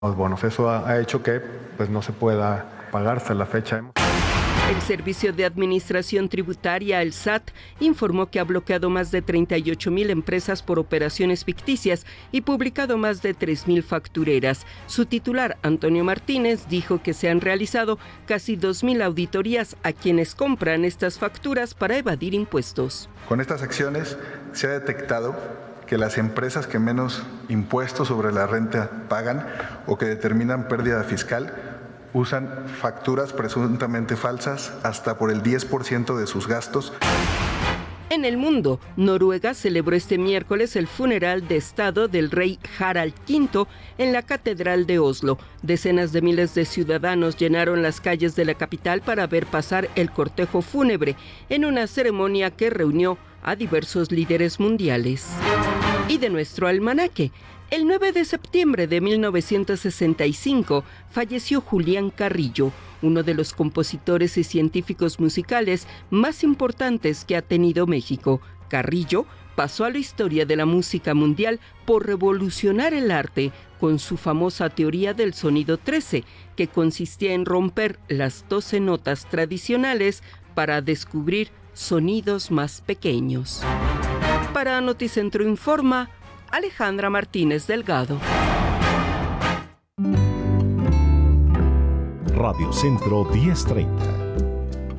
los bonos. Eso ha hecho que pues, no se pueda pagar hasta la fecha. El Servicio de Administración Tributaria, el SAT, informó que ha bloqueado más de 38,000 empresas por operaciones ficticias y publicado más de 3,000 factureras. Su titular, Antonio Martínez, dijo que se han realizado casi 2,000 auditorías a quienes compran estas facturas para evadir impuestos. Con estas acciones se ha detectado que las empresas que menos impuestos sobre la renta pagan o que determinan pérdida fiscal usan facturas presuntamente falsas hasta por el 10% de sus gastos. En el mundo, Noruega celebró este miércoles el funeral de Estado del rey Harald V en la Catedral de Oslo. Decenas de miles de ciudadanos llenaron las calles de la capital para ver pasar el cortejo fúnebre en una ceremonia que reunió a diversos líderes mundiales. Y de nuestro almanaque, el 9 de septiembre de 1965 falleció Julián Carrillo, uno de los compositores y científicos musicales más importantes que ha tenido México. Carrillo pasó a la historia de la música mundial por revolucionar el arte con su famosa teoría del sonido 13, que consistía en romper las 12 notas tradicionales para descubrir sonidos más pequeños. Para Noticentro Informa, Alejandra Martínez Delgado. Radio Centro 1030.